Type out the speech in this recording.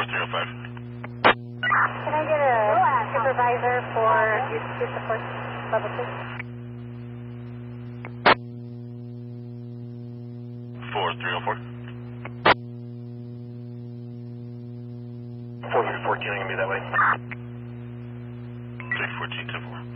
4305. Can I get a supervisor for youth support level 2? 4304. 4314, going to be that way. 314 10 4.